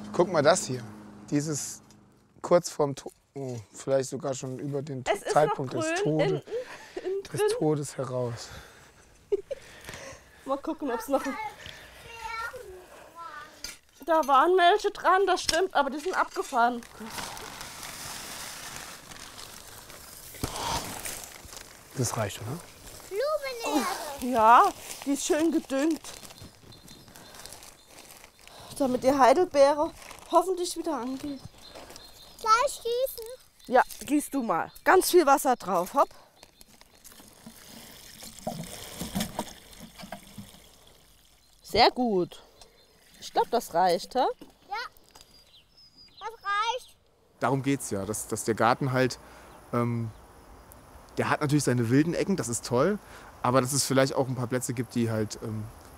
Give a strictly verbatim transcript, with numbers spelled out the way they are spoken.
Guck mal das hier. Dieses kurz vorm Tod, oh, vielleicht sogar schon über den Es ist Zeitpunkt noch des, grün, Tode, innen- innen des drin. Todes heraus. Mal gucken, ob es noch... Da waren welche dran, das stimmt, aber die sind abgefahren. Das reicht, oder? Blumenerde. Ja, die ist schön gedüngt. Damit die Heidelbeere hoffentlich wieder angeht. Gleich gießen. Ja, gießt du mal. Ganz viel Wasser drauf, hopp. Sehr gut. Ich glaube, das reicht, hä? Ja. Das reicht. Darum geht es ja, dass, dass der Garten halt, ähm, der hat natürlich seine wilden Ecken, das ist toll, aber dass es vielleicht auch ein paar Plätze gibt, die halt ähm,